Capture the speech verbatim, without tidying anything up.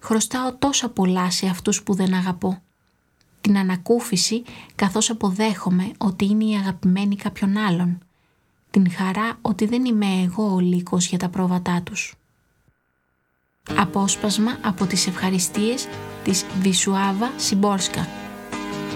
χρωστάω τόσα πολλά σε αυτούς που δεν αγαπώ. Την ανακούφιση καθώς αποδέχομαι ότι είναι η αγαπημένη κάποιον άλλον. Την χαρά ότι δεν είμαι εγώ ο λύκος για τα πρόβατά τους. Απόσπασμα από τις ευχαριστίες της Βισουάβα Σιμπόρσκα.